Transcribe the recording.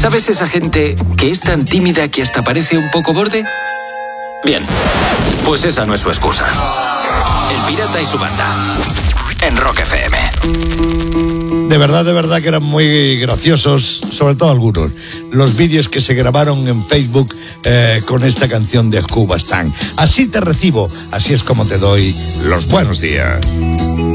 ¿Sabes esa gente que es tan tímida que hasta parece un poco borde? Bien, pues esa no es su excusa. El Pirata y su banda, en Rock FM. De verdad que eran muy graciosos, sobre todo algunos, los vídeos que se grabaron en Facebook con esta canción de Cuba Stan. Así te recibo, así es como te doy los buenos días.